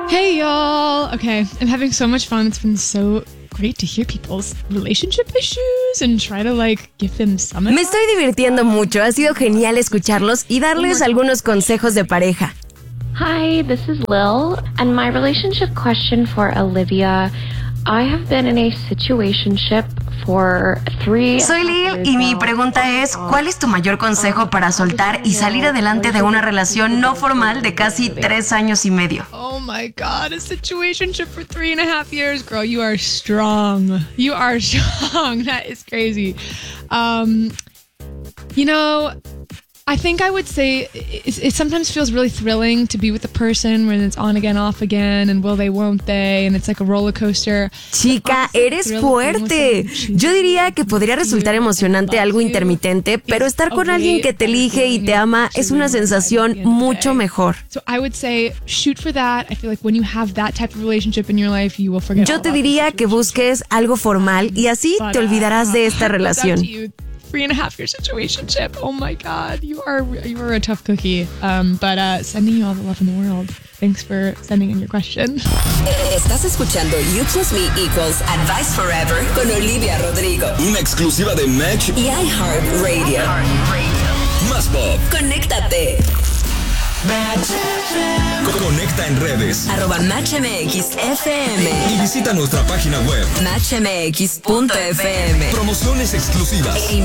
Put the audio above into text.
Hey, y'all. Okay, I'm having so much fun. It's been so great to hear people's relationship issues and try to, give them some advice. Me estoy divirtiendo mucho. Ha sido genial escucharlos y darles algunos consejos de pareja. Hi, this is Lil, and my relationship question for Olivia. I have been in a situationship for 3 Soy Lil y mi pregunta es, ¿cuál es tu mayor consejo para soltar y salir adelante de una relación no formal de casi 3 años y medio? Oh my God, a situationship for 3.5 years. Girl, you are strong. You are strong. That is crazy. I think I would say it sometimes feels really thrilling to be with a person when it's on again, off again, and will they, won't they, and it's like a roller coaster. Chica, eres fuerte. Yo diría que podría resultar emocionante algo intermitente, pero estar con alguien que te elige y te ama es una sensación mucho mejor. So I would say shoot for that. I feel like when you have that type of relationship in your life, you will forget. Yo te diría que busques algo formal y así te olvidarás de esta relación. 3.5 year situationship. Oh my God, you are a tough cookie. But sending you all the love in the world. Thanks for sending in your question. Estás escuchando You Plus Me Equals Advice Forever con Olivia Rodrigo. Una exclusiva de Match y iHeartRadio. Más pop. Conéctate. Conecta en redes. @MatchMXFM. Y visita nuestra página web. MatchMX.fm. Promociones exclusivas.